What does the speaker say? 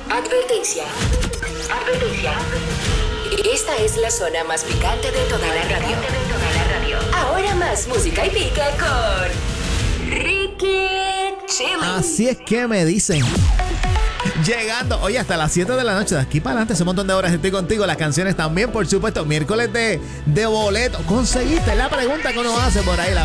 Advertencia. Advertencia. Esta es la zona más picante de toda la radio. Ahora más música y pique con Ricky Chili. Así es que me dicen. Llegando, oye, hasta las 7 de la noche. De aquí para adelante, ese montón de horas estoy contigo. Las canciones también, por supuesto. Miércoles de boleto. ¿Conseguiste la pregunta que uno hace por ahí?